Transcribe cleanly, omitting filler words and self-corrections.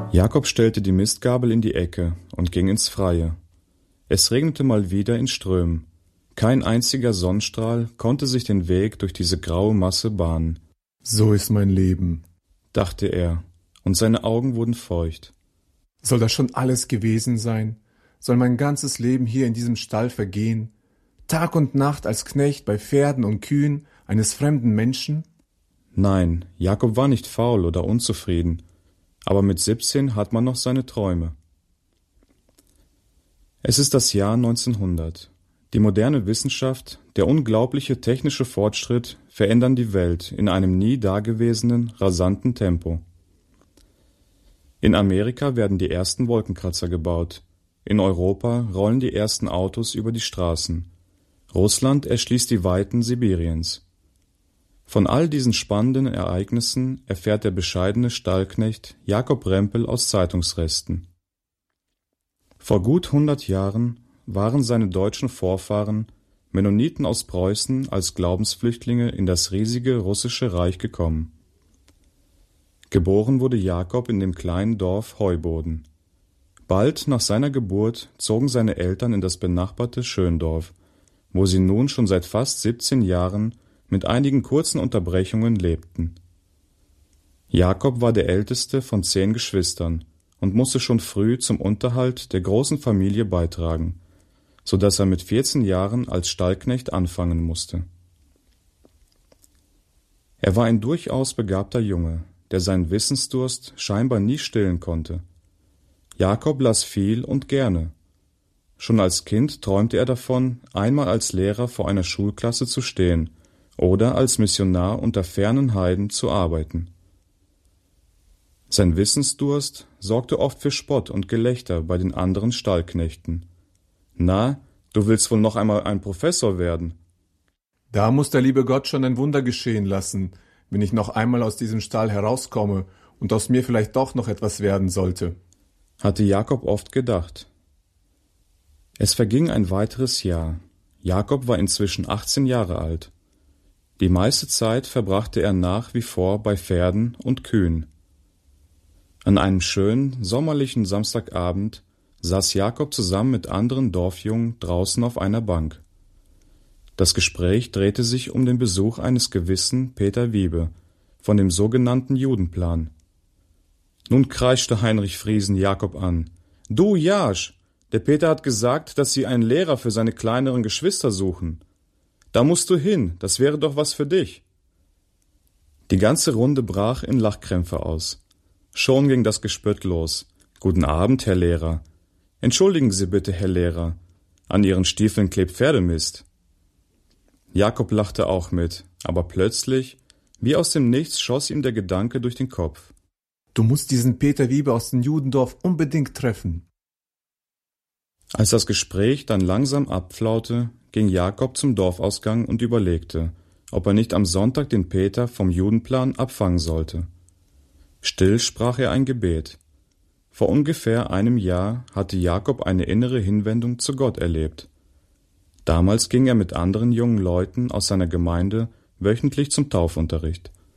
Jakob stellte die Mistgabel in die Ecke und ging ins Freie. Es regnete mal wieder in Strömen. Kein einziger Sonnenstrahl konnte sich den Weg durch diese graue Masse bahnen. »So ist mein Leben«, dachte er, und seine Augen wurden feucht. »Soll das schon alles gewesen sein? Soll mein ganzes Leben hier in diesem Stall vergehen? Tag und Nacht als Knecht bei Pferden und Kühen eines fremden Menschen?« Nein, Jakob war nicht faul oder unzufrieden, aber mit 17 hat man noch seine Träume. Es ist das Jahr 1900. Die moderne Wissenschaft, der unglaubliche technische Fortschritt verändern die Welt in einem nie dagewesenen, rasanten Tempo. In Amerika werden die ersten Wolkenkratzer gebaut. In Europa rollen die ersten Autos über die Straßen. Russland erschließt die Weiten Sibiriens. Von all diesen spannenden Ereignissen erfährt der bescheidene Stallknecht Jakob Rempel aus Zeitungsresten. Vor gut 100 Jahren waren seine deutschen Vorfahren, Mennoniten aus Preußen, als Glaubensflüchtlinge in das riesige russische Reich gekommen. Geboren wurde Jakob in dem kleinen Dorf Heuboden. Bald nach seiner Geburt zogen seine Eltern in das benachbarte Schöndorf, wo sie nun schon seit fast 17 Jahren mit einigen kurzen Unterbrechungen lebten. Jakob war der älteste von 10 Geschwistern und musste schon früh zum Unterhalt der großen Familie beitragen, so dass er mit 14 Jahren als Stallknecht anfangen musste. Er war ein durchaus begabter Junge, der seinen Wissensdurst scheinbar nie stillen konnte. Jakob las viel und gerne. Schon als Kind träumte er davon, einmal als Lehrer vor einer Schulklasse zu stehen oder als Missionar unter fernen Heiden zu arbeiten. Sein Wissensdurst sorgte oft für Spott und Gelächter bei den anderen Stallknechten. »Na, du willst wohl noch einmal ein Professor werden?« »Da muss der liebe Gott schon ein Wunder geschehen lassen, wenn ich noch einmal aus diesem Stall herauskomme und aus mir vielleicht doch noch etwas werden sollte«, hatte Jakob oft gedacht. Es verging ein weiteres Jahr. Jakob war inzwischen 18 Jahre alt. Die meiste Zeit verbrachte er nach wie vor bei Pferden und Kühen. An einem schönen, sommerlichen Samstagabend saß Jakob zusammen mit anderen Dorfjungen draußen auf einer Bank. Das Gespräch drehte sich um den Besuch eines gewissen Peter Wiebe von dem sogenannten Judenplan. Nun kreischte Heinrich Friesen Jakob an. »Du Jasch, der Peter hat gesagt, dass sie einen Lehrer für seine kleineren Geschwister suchen. Da musst du hin, das wäre doch was für dich.« Die ganze Runde brach in Lachkrämpfe aus. Schon ging das Gespött los. »Guten Abend, Herr Lehrer. Entschuldigen Sie bitte, Herr Lehrer. An Ihren Stiefeln klebt Pferdemist.« Jakob lachte auch mit, aber plötzlich, wie aus dem Nichts, schoss ihm der Gedanke durch den Kopf. »Du musst diesen Peter Wiebe aus dem Judendorf unbedingt treffen.« Als das Gespräch dann langsam abflaute, ging Jakob zum Dorfausgang und überlegte, ob er nicht am Sonntag den Peter vom Judenplan abfangen sollte. Still sprach er ein Gebet. Vor ungefähr einem Jahr hatte Jakob eine innere Hinwendung zu Gott erlebt. Damals ging er mit anderen jungen Leuten aus seiner Gemeinde wöchentlich zum Taufunterricht.